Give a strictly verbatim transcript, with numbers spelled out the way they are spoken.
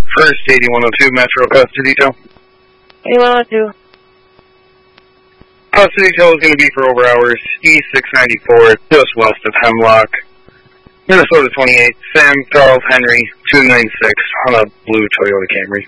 First, eighty-one oh two Metro Custody Detail. eighty-one oh two. Custody Detail is going to be for over hours, E six ninety-four, just west of Hemlock. Minnesota twenty-eight, Sam Charles Henry, two nine six, on a blue Toyota Camry.